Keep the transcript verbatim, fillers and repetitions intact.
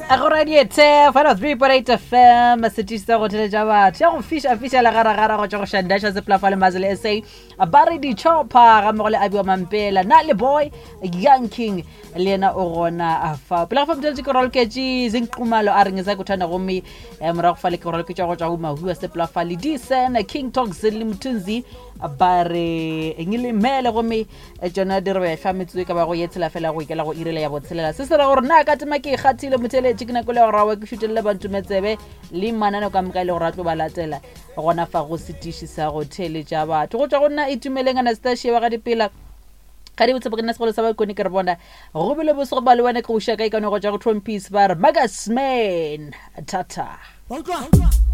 Agoradiete, fana three point eight F M, setisa go tele jaba. Tja go fisha fisha la gara gara go tja go shandasha se plafale mazele S A. Abari di chopa ga mo le abiwa mampela. Na le boy, Young King lena o gona afa. Pela fa mtse go rol ketji zinqumalo a ringeza go thana go mi mra go fale go rol ketja go tja go mahua se plafale di sen King Talk zeli mtunzi bare ngile mele go me jona dirwe fa metswe ka ba go yetsela fela go ikela go irela ya botshelela se se ra gore na ka tema ke khathile motele tshikina go le go rawa ke shutelle bantu metsebe le manane ka mka le go ratlo ba latela gona fa go setishi sa go thele ja batho go tswa go nna itumeleng ana station ba ga dipela ka di botse bogena segolo sa ba kone ke re bona go bele bo se go ba le wane go shaka ikano go tja go Trump peace bar magasman tata.